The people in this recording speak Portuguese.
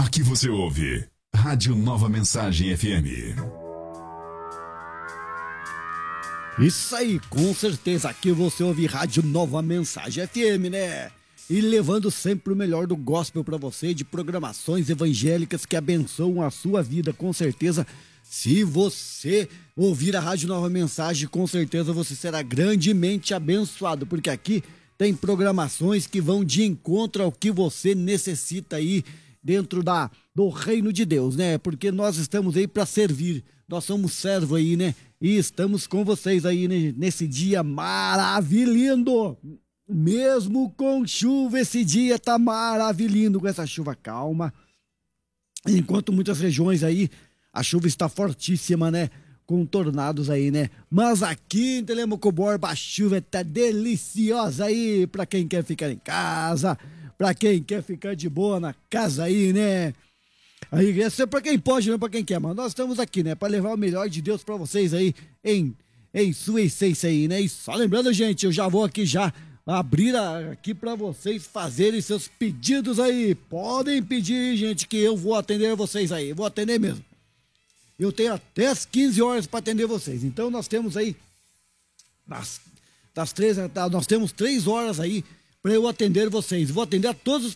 Aqui você ouve Rádio Nova Mensagem FM. Isso aí, com certeza aqui você ouve Rádio Nova Mensagem FM, né? E levando sempre o melhor do gospel para você, de programações evangélicas que abençoam a sua vida, com certeza. Se você ouvir a Rádio Nova Mensagem, com certeza você será grandemente abençoado, porque aqui tem programações que vão de encontro ao que você necessita aí dentro do reino de Deus, né? Porque nós estamos aí para servir, nós somos servo aí, né? E estamos com vocês aí, né? Nesse dia maravilhoso. Mesmo com chuva, esse dia tá maravilhoso, com essa chuva calma. Enquanto muitas regiões aí, a chuva está fortíssima, né? Com tornados aí, né? Mas aqui em Telemaco Borba, a chuva tá deliciosa aí pra quem quer ficar em casa, pra quem quer ficar de boa na casa aí, né? Aí, essa é pra quem pode, não pra quem quer, mas nós estamos aqui, né? Pra levar o melhor de Deus pra vocês aí, em sua essência aí, né? E só lembrando, gente, eu já vou aqui já abrir aqui pra vocês fazerem seus pedidos aí. Podem pedir, gente, que eu vou atender vocês aí, vou atender mesmo. Eu tenho até as 15 horas para atender vocês. Então nós temos aí nós temos 3 horas aí para eu atender vocês. Vou atender a todos os